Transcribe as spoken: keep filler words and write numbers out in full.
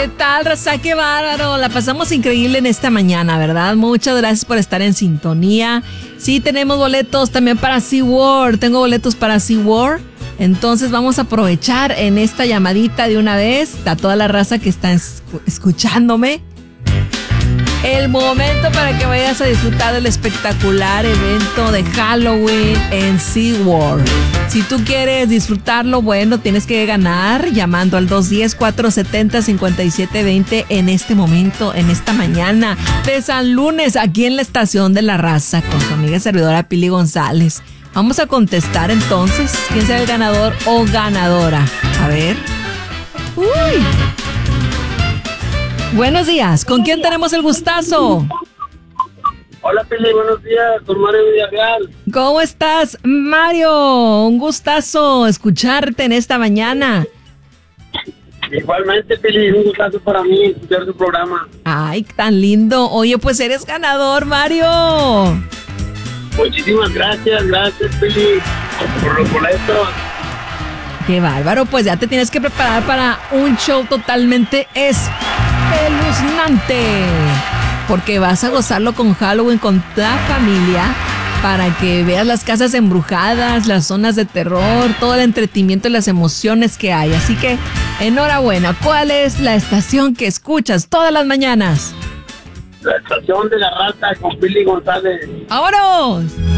¿Qué tal, raza? ¡Qué bárbaro! La pasamos increíble en esta mañana, ¿verdad? Muchas gracias por estar en sintonía. Sí, tenemos boletos también para SeaWorld. Tengo boletos para SeaWorld. Entonces vamos a aprovechar en esta llamadita de una vez a toda la raza que está escuchándome. El momento para que vayas a disfrutar del espectacular evento de Halloween en SeaWorld. Si tú quieres disfrutarlo, bueno, tienes que ganar llamando al dos uno cero, cuatro siete cero, cinco siete dos cero en este momento, en esta mañana de San Lunes, aquí en la Estación de la Raza, con su amiga servidora Pili González. Vamos a contestar entonces quién será el ganador o ganadora. A ver. ¡Uy! Buenos días, ¿con quién tenemos el gustazo? Hola Pili, buenos días, con Mario Villarreal. ¿Cómo estás, Mario? Un gustazo escucharte en esta mañana. Igualmente, Pili, un gustazo para mí escuchar tu programa. Ay, tan lindo. Oye, pues eres ganador, Mario. Muchísimas gracias, gracias Pili, por los boletos. Qué bárbaro, pues ya te tienes que preparar para un show totalmente espeluznante, porque vas a gozarlo con Halloween con la familia, para que veas las casas embrujadas, las zonas de terror, todo el entretenimiento y las emociones que hay. Así que, enhorabuena. ¿Cuál es la estación que escuchas todas las mañanas? La Estación de la Raza con Pili González. ¡Vámonos!